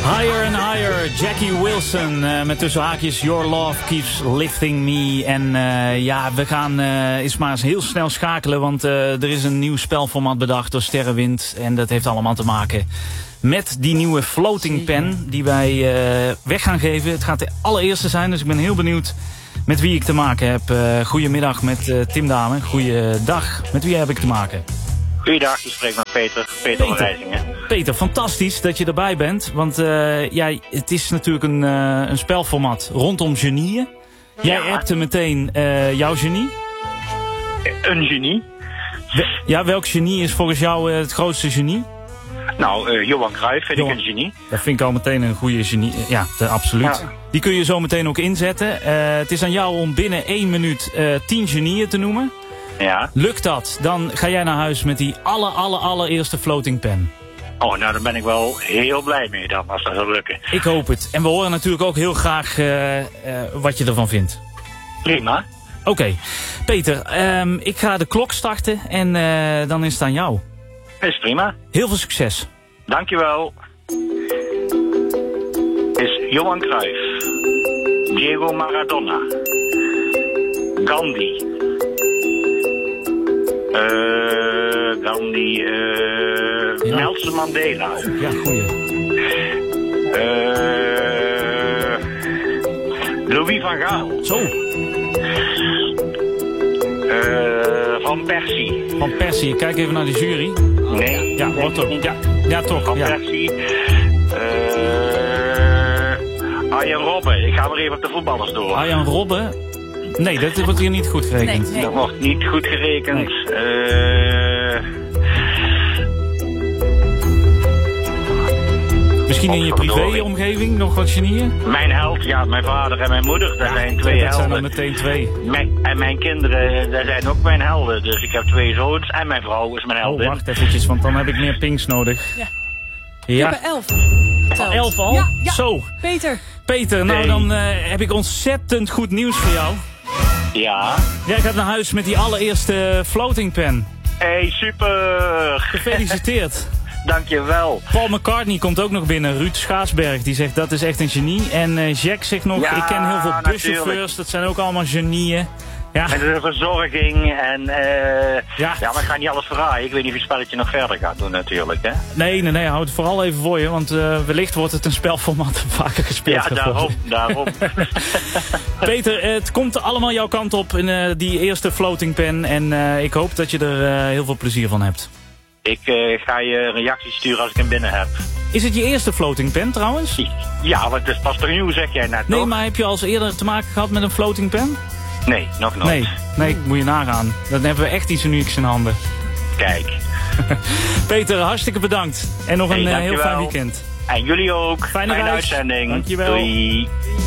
Higher and Higher, Jackie Wilson met tussen haakjes Your Love Keeps Lifting Me. En we gaan eens maar eens heel snel schakelen, want er is een nieuw spelformat bedacht door Sterrenwind. En dat heeft allemaal te maken met die nieuwe floating pen die wij weg gaan geven. Het gaat de allereerste zijn, dus ik ben heel benieuwd met wie ik te maken heb. Goedemiddag met Tim Dame. Goeiedag, met wie heb ik te maken? Goeiedag, je spreekt met Peter van Rijzingen. Peter, fantastisch dat je erbij bent. Want het is natuurlijk een spelformat rondom genieën. Jij appte meteen jouw genie. Een genie? Ja, welk genie is volgens jou het grootste genie? Nou, Johan Cruijff vind ik een genie. Dat vind ik al meteen een goede genie. Ja, absoluut. Ja. Die kun je zo meteen ook inzetten. Het is aan jou om binnen 1 minuut 10 genieën te noemen. Ja. Lukt dat, dan ga jij naar huis met die allereerste floating pen. Oh, nou, daar ben ik wel heel blij mee dan, als dat zou lukken. Ik hoop het. En we horen natuurlijk ook heel graag wat je ervan vindt. Prima. Oké. Peter, ik ga de klok starten en dan is het aan jou. Is prima. Heel veel succes. Dankjewel. Is Johan Cruijff, Diego Maradona, Gandhi, Nelson Mandela. Ja, goeie. Louis van Gaal. Zo. Van Persie. Van Persie, kijk even naar de jury. Nee. Ja, hoort toch. Ja, toch. Van Persie. Arjen Robben. Ik ga maar even op de voetballers door. Arjen Robben? Nee, dat wordt hier niet goed gerekend. Nee. Dat wordt niet goed gerekend. Misschien in je privéomgeving nog wat genieën? Mijn held, ja, mijn vader en mijn moeder, dat zijn 2 helden. Dat zijn er meteen 2. En mijn kinderen, dat zijn ook mijn helden. Dus ik heb 2 zoons en mijn vrouw is mijn heldin. Oh, wacht eventjes, want dan heb ik meer pings nodig. Ja. Ja. We hebben 11. 11 al? Ja. Zo. Peter, nou dan heb ik ontzettend goed nieuws voor jou. Ja? Jij gaat naar huis met die allereerste floating pen. Hey, super! Gefeliciteerd. Dankjewel. Paul McCartney komt ook nog binnen. Ruud Schaarsberg, die zegt dat is echt een genie. En Jack zegt nog, ik ken heel veel buschauffeurs, dat zijn ook allemaal genieën. Ja. En de verzorging en maar ik ga niet alles verraaien. Ik weet niet of je het spelletje nog verder gaat doen natuurlijk, hè? Nee, houd het vooral even voor je, want wellicht wordt het een spelformat vaker gespeeld. Ja, daarom. Peter, het komt allemaal jouw kant op in die eerste floating pen en ik hoop dat je er heel veel plezier van hebt. Ik ga je reacties sturen als ik hem binnen heb. Is het je eerste floating pen trouwens? Ja, want het is pas toch nieuw, zeg jij net, Nee, toch? maar heb je al eens eerder te maken gehad met een floating pen? Nee, nog nooit. Nee, moet je nagaan. Dan hebben we echt iets unieks in handen. Kijk. Peter, hartstikke bedankt. En nog een heel fijn weekend. En jullie ook. Fijne reis. Uitzending. Dankjewel. Doei.